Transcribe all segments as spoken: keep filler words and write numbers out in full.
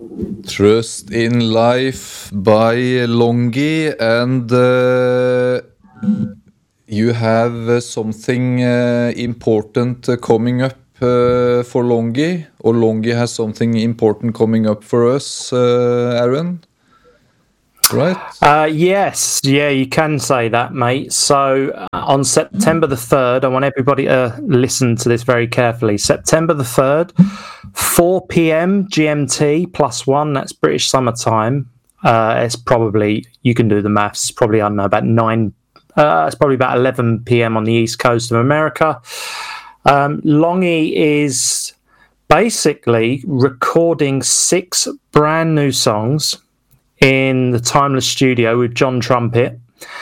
Trust in Life by Longy, and uh, you have uh, something uh, important uh, coming up uh, for Longy, or Longy has something important coming up for us, uh, Aaron? Right? Uh, yes, yeah, you can say that, mate. So uh, on September the third, I want everybody to listen to this very carefully. September the third, four p.m. G M T plus one, that's British summer time. Uh, it's probably, you can do the maths, it's probably, I don't know, about nine, uh, it's probably about eleven p.m. on the East Coast of America. Um, Longy is basically recording six brand new songs in the Timeless studio with John Trumpet,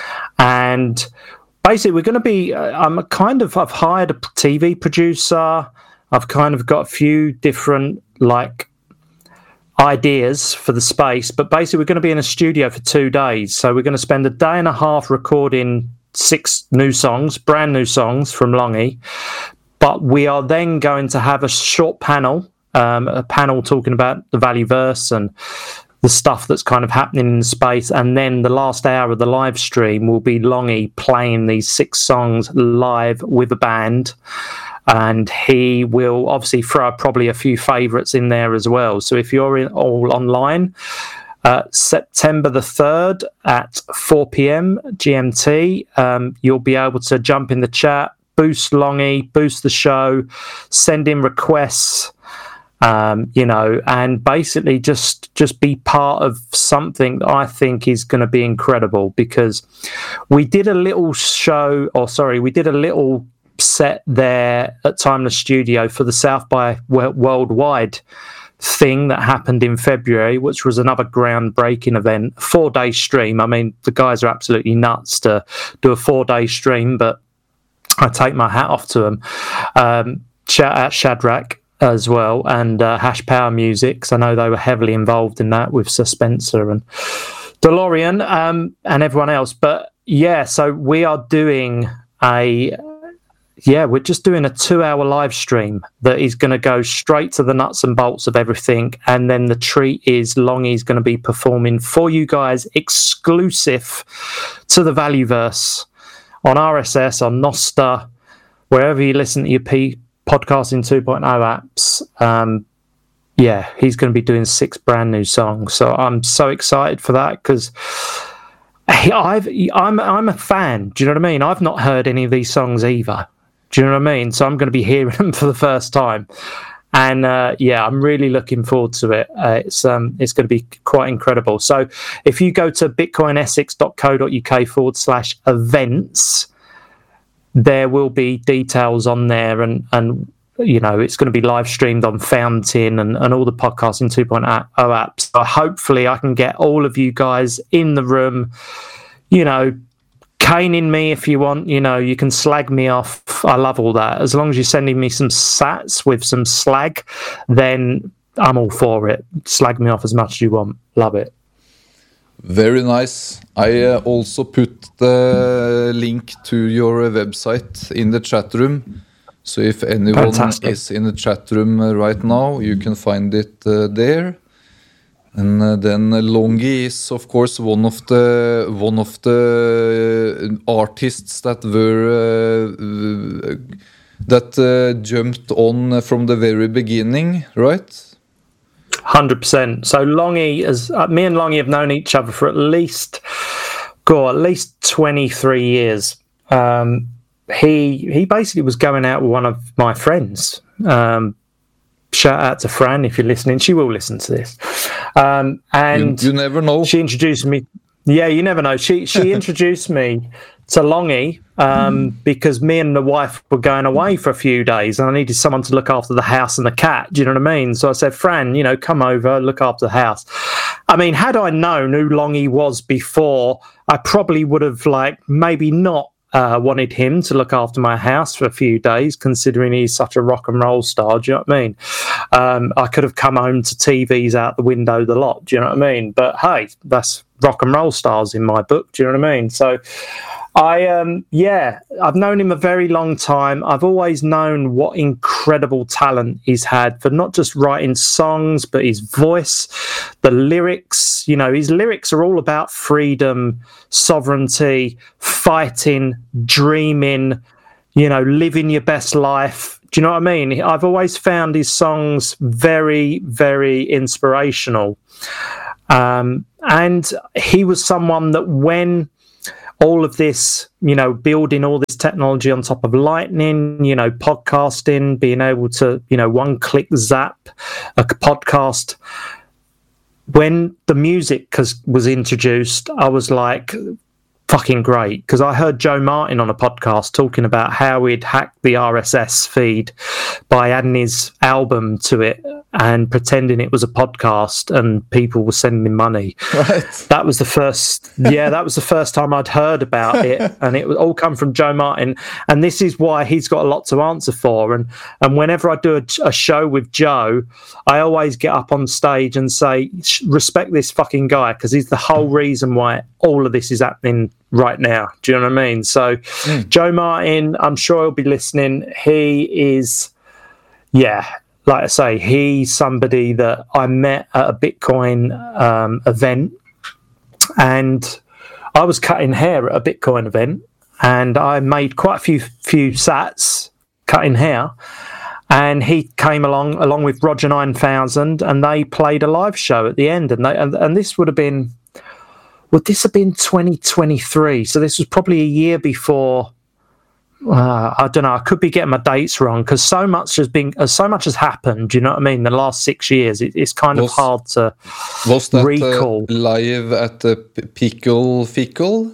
and basically we're going to be uh, I'm a kind of I've hired a T V producer. I've kind of got a few different like ideas for the space, but basically we're going to be in a studio for two days. So we're going to spend a day and a half recording six new songs, brand new songs from Longy, but we are then going to have a short panel, um, a panel talking about the Valueverse and the stuff that's kind of happening in space, and then the last hour of the live stream will be Longy playing these six songs live with a band, and he will obviously throw probably a few favourites in there as well. So if you're in, all online, uh, September the third at four p.m. G M T, um, you'll be able to jump in the chat, boost Longy, boost the show, send in requests, Um, you know, and basically just just be part of something that I think is going to be incredible, because we did a little show, or sorry, we did a little set there at Timeless Studio for the South by Worldwide thing that happened in February, which was another groundbreaking event, four-day stream. I mean, the guys are absolutely nuts to do a four-day stream, but I take my hat off to them. Um, shout out Shadrach as well, and uh, Hash Power Music, 'cause I know they were heavily involved in that with Sir Spencer and DeLorean um, and everyone else. But yeah, so we are doing a yeah, we're just doing a two-hour live stream that is going to go straight to the nuts and bolts of everything, and then the treat is Longy's going to be performing for you guys exclusive to the Valueverse on R S S, on Nostr, wherever you listen to your P. Podcasting two point oh apps. Um, yeah, he's going to be doing six brand new songs, so I'm so excited for that, because I've I'm I'm a fan. Do you know what I mean? I've not heard any of these songs either. Do you know what I mean? So I'm going to be hearing them for the first time, and uh, yeah, I'm really looking forward to it. Uh, it's um it's going to be quite incredible. So if you go to bitcoinessex.co.uk forward slash events, there will be details on there, and, and you know, it's going to be live streamed on Fountain and, and all the Podcasting two point oh apps. So hopefully I can get all of you guys in the room, you know, caning me if you want, you know, you can slag me off. I love all that. As long as you're sending me some sats with some slag, then I'm all for it. Slag me off as much as you want. Love it. Very nice. I uh, also put the link to your website in the chat room. So if anyone Fantastic. is in the chat room uh, right now, you can find it uh, there. And uh, then uh, Longy is, of course, one of the one of the uh, artists that were uh, that uh, jumped on from the very beginning, right? one hundred percent. So Longy, as uh, me and Longy have known each other for at least, go at least twenty-three years. Um, he he basically was going out with one of my friends. Um, shout out to Fran if you're listening. She will listen to this. Um, and you, you never know. She introduced me. Yeah, you never know. She she introduced me to Longy um, because me and the wife were going away for a few days, and I needed someone to look after the house and the cat. Do you know what I mean? So I said, Fran, you know, come over, look after the house. I mean, had I known who Longy was before, I probably would have, like, maybe not uh, wanted him to look after my house for a few days, considering he's such a rock and roll star. Do you know what I mean? Um, I could have come home to T Vs out the window the lot. Do you know what I mean? But hey, that's rock and roll stars in my book. Do you know what I mean? So I um yeah, I've known him a very long time. I've always known what incredible talent he's had for not just writing songs, but his voice, the lyrics. You know, his lyrics are all about freedom, sovereignty, fighting, dreaming, you know, living your best life. Do you know what I mean? I've always found his songs very, very inspirational. Um, and he was someone that when all of this, you know, building all this technology on top of Lightning, you know, podcasting, being able to, you know, one click zap a podcast. When the music was introduced, I was like, fucking great, because I heard Joe Martin on a podcast talking about how he'd hacked the R S S feed by adding his album to it and pretending it was a podcast, and people were sending him money. Right. That was the first, yeah, that was the first time I'd heard about it, and it would all come from Joe Martin. And this is why he's got a lot to answer for. And and whenever I do a, a show with Joe, I always get up on stage and say, respect this fucking guy, because he's the whole reason why all of this is happening right now. Do you know what I mean? So mm. Joe Martin, I'm sure he'll be listening. He is, yeah, like I say, he's somebody that I met at a Bitcoin um, event, and I was cutting hair at a Bitcoin event, and I made quite a few few sats cutting hair, and he came along along with Roger nine thousand, and they played a live show at the end, and they and, and this would have been, would this have been twenty twenty-three? So this was probably a year before. Uh, I don't know. I could be getting my dates wrong, because so much has been, uh, so much has happened. Do you know what I mean? The last six years, it, it's kind was, of hard to was that, recall. Uh, live at the Pickle Fickle?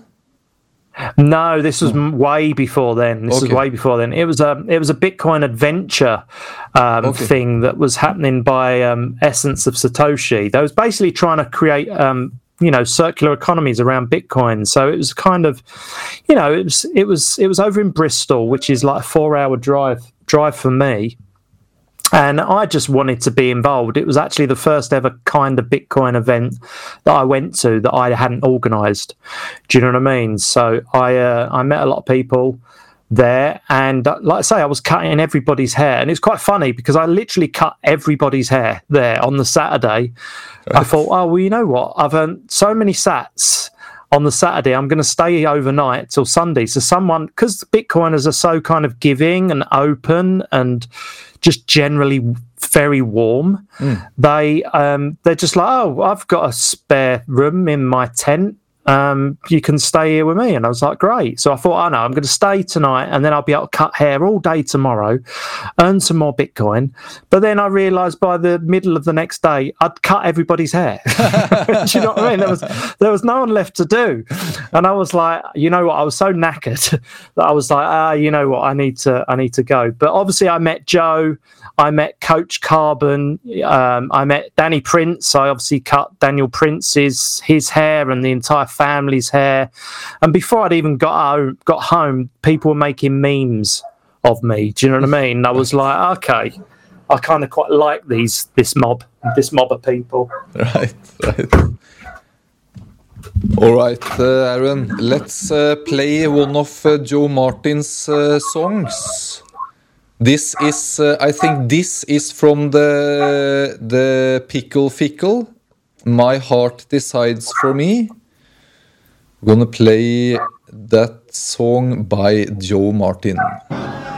No, this was oh. way before then. This okay. was way before then. It was a it was a Bitcoin adventure um, okay. thing that was happening by um, Essence of Satoshi. They was basically trying to create. Um, you know, circular economies around Bitcoin. So it was kind of, you know, it was it was it was over in Bristol, which is like a four-hour drive drive for me. And I just wanted to be involved. It was actually the first ever kind of Bitcoin event that I went to that I hadn't organised. Do you know what I mean? So I uh, I met a lot of people there, and uh, like I say, I was cutting everybody's hair, and it's quite funny because I literally cut everybody's hair there on the Saturday. Right. I thought, oh well, you know what? I've earned so many sats on the Saturday. I'm going to stay overnight till Sunday. So someone, because Bitcoiners are so kind of giving and open and just generally very warm, mm. they um, they're just like, oh, I've got a spare room in my tent. Um, you can stay here with me. And I was like, great. So I thought, oh no, I'm going to stay tonight, and then I'll be able to cut hair all day tomorrow, earn some more Bitcoin. But then I realised by the middle of the next day, I'd cut everybody's hair. Do you know what I mean? There was there was no one left to do. And I was like, you know what? I was so knackered that I was like, ah, you know what? I need to I need to go. But obviously I met Joe. I met Coach Carbon. Um, I met Danny Prince. I obviously cut Daniel Prince's his hair and the entire family's hair. And before I'd even got home, got home, people were making memes of me. Do you know what I mean? And I was like, okay, I kind of quite like these this mob, this mob of people. Right, right. All right, uh, Aaron. Let's uh, play one of uh, Joe Martin's uh, songs. This is, uh, I think, this is from the the Pickle Fickle. My Heart Decides for Me. I'm gonna play that song by Joe Martin.